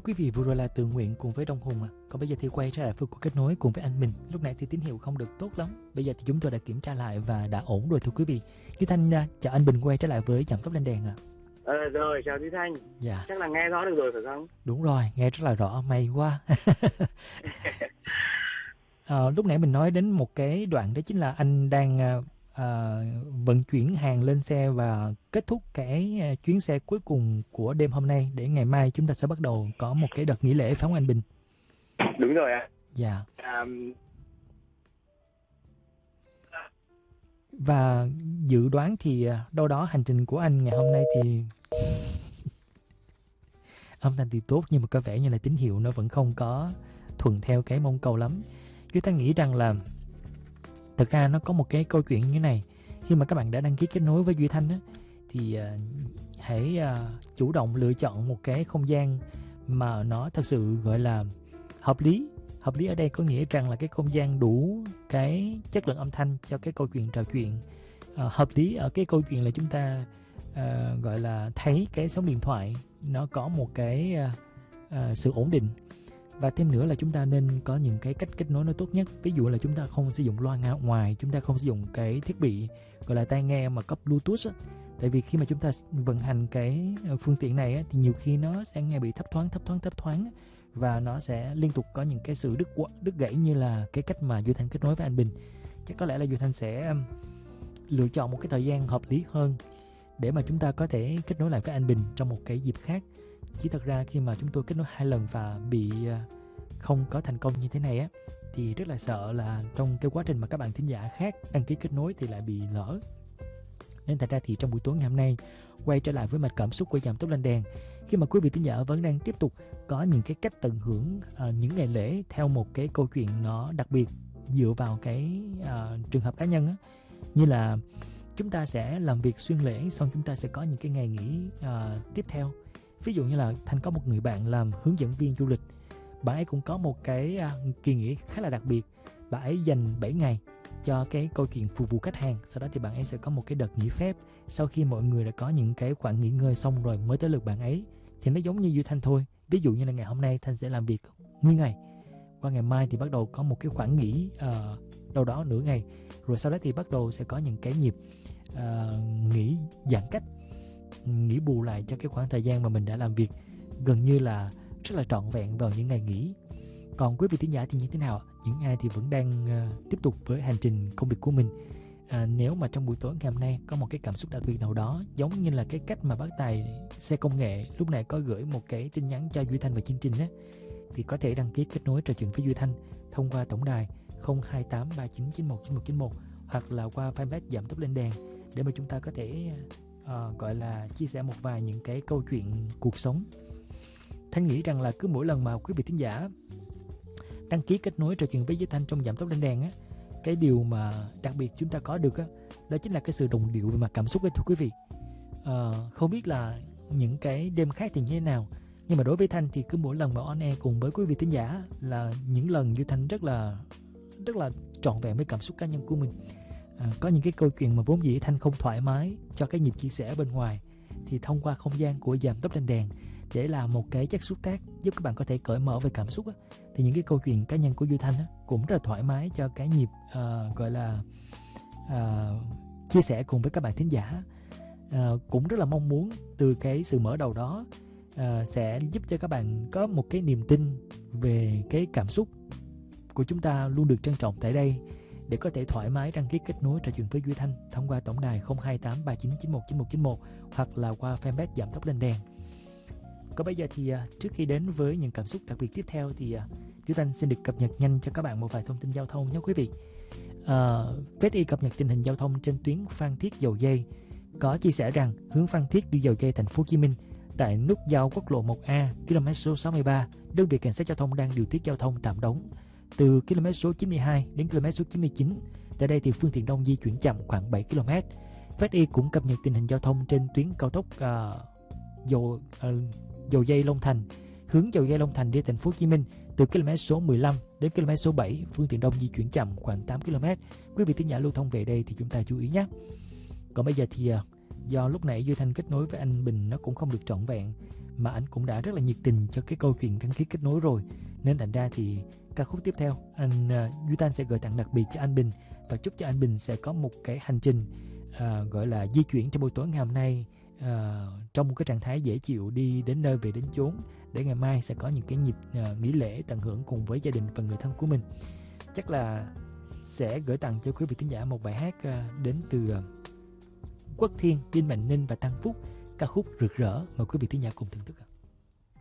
quý vị, vừa rồi là Tự Nguyện cùng với Đông Hùng. Còn bây giờ thì quay trở lại phương cuộc kết nối cùng với anh Minh. Lúc nãy thì tín hiệu không được tốt lắm. Bây giờ thì chúng tôi đã kiểm tra lại và đã ổn rồi thưa quý vị. Duy Thanh chào anh Bình quay trở lại với Giảm Tốc Lên Đèn ạ. Rồi, chào Duy Thanh. Dạ. Chắc là nghe rõ được rồi phải không? Đúng rồi, nghe rất là rõ, may quá. Lúc nãy mình nói đến một cái đoạn đó chính là anh đang vận chuyển hàng lên xe và kết thúc cái chuyến xe cuối cùng của đêm hôm nay, để ngày mai chúng ta sẽ bắt đầu có một cái đợt nghỉ lễ, phải không anh Bình? Đúng rồi ạ. Dạ. Và dự đoán thì đâu đó hành trình của anh ngày hôm nay thì âm thanh thì tốt, nhưng mà có vẻ như là tín hiệu nó vẫn không có thuận theo cái mong cầu lắm. Chúng ta nghĩ rằng là thực ra nó có một cái câu chuyện như thế này. Khi mà các bạn đã đăng ký kết nối với Duy Thanh á, thì hãy chủ động lựa chọn một cái không gian mà nó thật sự gọi là hợp lý. Hợp lý ở đây có nghĩa rằng là cái không gian đủ cái chất lượng âm thanh cho cái câu chuyện trò chuyện. Hợp lý ở cái câu chuyện là chúng ta gọi là thấy cái sóng điện thoại nó có một cái sự ổn định. Và thêm nữa là chúng ta nên có những cái cách kết nối nó tốt nhất. Ví dụ là chúng ta không sử dụng loa ngoài, chúng ta không sử dụng cái thiết bị gọi là tai nghe mà cấp Bluetooth á. Tại vì khi mà chúng ta vận hành cái phương tiện này á, thì nhiều khi nó sẽ nghe bị thấp thoáng và nó sẽ liên tục có những cái sự đứt gãy như là cái cách mà Duy Thanh kết nối với anh Bình. Chắc có lẽ là Duy Thanh sẽ lựa chọn một cái thời gian hợp lý hơn để mà chúng ta có thể kết nối lại với anh Bình trong một cái dịp khác. Chỉ thật ra khi mà chúng tôi kết nối 2 lần và bị không có thành công như thế này á, thì rất là sợ là trong cái quá trình mà các bạn thính giả khác đăng ký kết nối thì lại bị lỡ. Nên thật ra thì trong buổi tối ngày hôm nay, quay trở lại với mạch cảm xúc của Giảm Tốc Lên Đèn, khi mà quý vị thính giả vẫn đang tiếp tục có những cái cách tận hưởng những ngày lễ theo một cái câu chuyện nó đặc biệt dựa vào cái trường hợp cá nhân á, như là chúng ta sẽ làm việc xuyên lễ, xong chúng ta sẽ có những cái ngày nghỉ tiếp theo. Ví dụ như là Thanh có một người bạn làm hướng dẫn viên du lịch, bạn ấy cũng có một cái kỳ nghỉ khá là đặc biệt. Bạn ấy dành 7 ngày cho cái câu chuyện phục vụ khách hàng. Sau đó thì bạn ấy sẽ có một cái đợt nghỉ phép. Sau khi mọi người đã có những cái khoảng nghỉ ngơi xong rồi mới tới lượt bạn ấy. Thì nó giống như Duy Thanh thôi. Ví dụ như là ngày hôm nay Thanh sẽ làm việc nguyên ngày, qua ngày mai thì bắt đầu có một cái khoảng nghỉ đâu đó nửa ngày. Rồi sau đó thì bắt đầu sẽ có những cái nhịp nghỉ giãn cách, nghỉ bù lại cho cái khoảng thời gian mà mình đã làm việc gần như là rất là trọn vẹn vào những ngày nghỉ. Còn quý vị thính giả thì như thế nào? Những ai thì vẫn đang tiếp tục với hành trình công việc của mình. Nếu mà trong buổi tối ngày hôm nay có một cái cảm xúc đặc biệt nào đó, giống như là cái cách mà bác Tài xe công nghệ lúc này có gửi một cái tin nhắn cho Duy Thanh và chương trình á, thì có thể đăng ký kết nối trò chuyện với Duy Thanh thông qua tổng đài 02839919191 hoặc là qua fanpage Giảm Tốc Lên Đèn, để mà chúng ta có thể gọi là chia sẻ một vài những cái câu chuyện cuộc sống. Thanh nghĩ rằng là cứ mỗi lần mà quý vị thính giả đăng ký kết nối trò chuyện với Duy Thanh trong Giảm Tốc Lên Đèn á, cái điều mà đặc biệt chúng ta có được á, đó chính là cái sự đồng điệu về mặt cảm xúc ấy, thưa quý vị. Không biết là những cái đêm khác thì như thế nào, nhưng mà đối với Thanh thì cứ mỗi lần mà on air cùng với quý vị thính giả là những lần Duy Thanh rất là trọn vẹn với cảm xúc cá nhân của mình. Có những cái câu chuyện mà vốn dĩ Thanh không thoải mái cho cái nhịp chia sẻ bên ngoài, thì thông qua không gian của Giảm Tốc Lên Đèn để làm một cái chất xúc tác giúp các bạn có thể cởi mở về cảm xúc á, thì những cái câu chuyện cá nhân của Duy Thanh á, cũng rất là thoải mái cho cái nhịp gọi là chia sẻ cùng với các bạn thính giả. Cũng rất là mong muốn từ cái sự mở đầu đó sẽ giúp cho các bạn có một cái niềm tin về cái cảm xúc của chúng ta luôn được trân trọng tại đây, để có thể thoải mái đăng ký kết nối trò chuyện với Duy Thanh thông qua tổng đài 02839919191 hoặc là qua fanpage Giảm Tốc Lên Đèn. Còn bây giờ thì trước khi đến với những cảm xúc đặc biệt tiếp theo thì Duy Thanh xin được cập nhật nhanh cho các bạn một vài thông tin giao thông nhé quý vị. FedEx cập nhật tình hình giao thông trên tuyến Phan Thiết Dầu Giây có chia sẻ rằng hướng Phan Thiết đi Dầu Giây thành phố Hồ Chí Minh tại nút giao quốc lộ 1A km số 63, đơn vị cảnh sát giao thông đang điều tiết giao thông tạm đóng từ km số 92 đến km số 99. Tại đây thì phương tiện đông di chuyển chậm khoảng 7 km. FedEx cũng cập nhật tình hình giao thông trên tuyến cao tốc Dầu Giây Long Thành, hướng Dầu Giây Long Thành đi thành phố Hồ Chí Minh từ km số 15 đến km số 7, phương tiện đông di chuyển chậm khoảng 8 km. Quý vị thính giả lưu thông về đây thì chúng ta chú ý nhé. Còn bây giờ thì do lúc nãy Duy Thanh kết nối với anh Bình nó cũng không được trọn vẹn, mà anh cũng đã rất là nhiệt tình cho cái câu chuyện đăng ký kết nối rồi, nên thành ra thì ca khúc tiếp theo Duy Thanh sẽ gửi tặng đặc biệt cho anh Bình, và chúc cho anh Bình sẽ có một cái hành trình gọi là di chuyển trong buổi tối ngày hôm nay trong một cái trạng thái dễ chịu, đi đến nơi về đến chốn, để ngày mai sẽ có những cái nhịp nghỉ lễ tận hưởng cùng với gia đình và người thân của mình. Chắc là sẽ gửi tặng cho quý vị thính giả một bài hát đến từ Quốc Thiên, Đinh Mạnh Ninh và Tăng Phúc, ca khúc Rực Rỡ. Mời quý vị thính giả cùng thưởng thức.